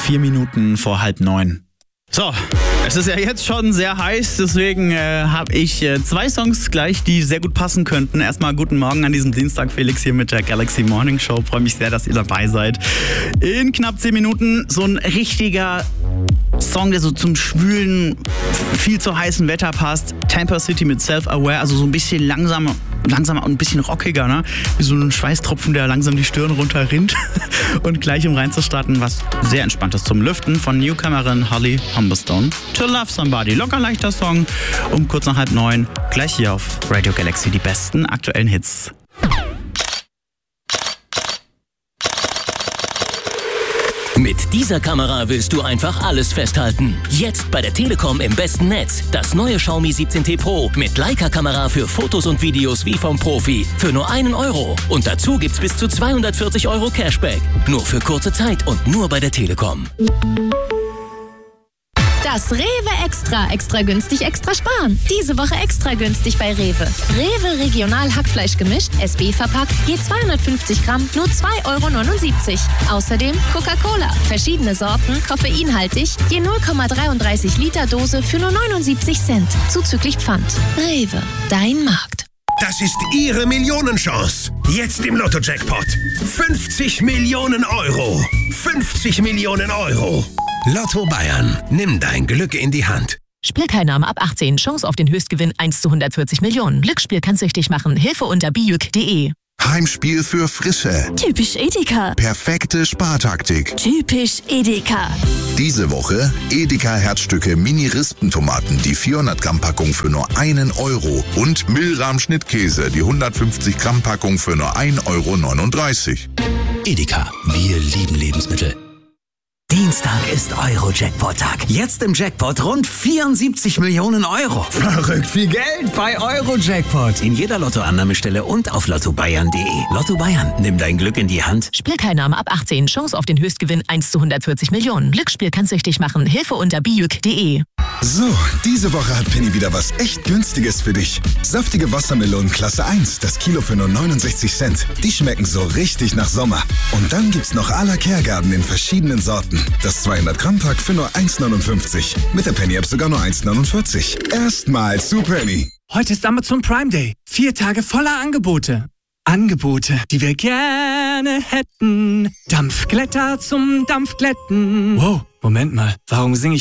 4 Minuten vor 8:30. So, es ist ja jetzt schon sehr heiß, deswegen habe ich 2 Songs gleich, die sehr gut passen könnten. Erstmal guten Morgen an diesem Dienstag, Felix hier mit der Galaxy Morning Show. Freue mich sehr, dass ihr dabei seid. In knapp 10 Minuten so ein richtiger Song, der so zum schwülen, viel zu heißen Wetter passt. Tampa City mit Self-Aware, also so ein bisschen langsamer und ein bisschen rockiger, ne? Wie so ein Schweißtropfen, der langsam die Stirn runterrinnt. Und gleich um reinzustarten, was sehr entspanntes zum Lüften von Newcomerin Holly Humberstone. To Love Somebody, locker leichter Song. Um kurz nach 8:30, gleich hier auf Radio Galaxy die besten aktuellen Hits. Mit dieser Kamera willst du einfach alles festhalten. Jetzt bei der Telekom im besten Netz. Das neue Xiaomi 17T Pro mit Leica-Kamera für Fotos und Videos wie vom Profi. Für nur 1 Euro. Und dazu gibt's bis zu 240 Euro Cashback. Nur für kurze Zeit und nur bei der Telekom. Das Rewe Extra günstig, extra sparen. Diese Woche extra günstig bei Rewe. Rewe Regional Hackfleisch gemischt, SB verpackt, je 250 Gramm, nur 2,79 €. Außerdem Coca-Cola, verschiedene Sorten, koffeinhaltig, je 0,33 Liter Dose für nur 79 Cent. Zuzüglich Pfand. Rewe, dein Markt. Das ist Ihre Millionenchance. Jetzt im Lotto-Jackpot. 50 Millionen Euro. 50 Millionen Euro. Lotto Bayern. Nimm dein Glück in die Hand. Spielteilnahme ab 18. Chance auf den Höchstgewinn 1 zu 140 Millionen. Glücksspiel kann süchtig machen. Hilfe unter bijuk.de. Heimspiel für Frische. Typisch Edeka. Perfekte Spartaktik. Typisch Edeka. Diese Woche Edeka Herzstücke Mini-Rispentomaten, die 400 Gramm Packung für nur 1 Euro. Und Milram Schnittkäse, die 150 Gramm Packung für nur 1,39 €. Edeka, wir lieben Lebensmittel. Dienstag ist Euro-Jackpot-Tag. Jetzt im Jackpot rund 74 Millionen Euro. Verrückt viel Geld bei Euro-Jackpot. In jeder Lottoannahmestelle und auf lottobayern.de. Lotto Bayern, nimm dein Glück in die Hand. Spielteilnahme ab 18. Chance auf den Höchstgewinn 1 zu 140 Millionen. Glücksspiel kann süchtig machen. Hilfe unter bijuk.de. So, diese Woche hat Penny wieder was echt Günstiges für dich. Saftige Wassermelonen Klasse 1, das Kilo für nur 69 Cent. Die schmecken so richtig nach Sommer. Und dann gibt's noch à la Kergarten in verschiedenen Sorten. Das 200 Gramm Pack für nur 1,59. Mit der Penny App sogar nur 1,49. Erstmal zu Penny. Heute ist Amazon Prime Day. 4 Tage voller Angebote. Angebote, die wir gerne hätten. Dampfglätter zum Dampfglätten. Wow, Moment mal. Warum singe ich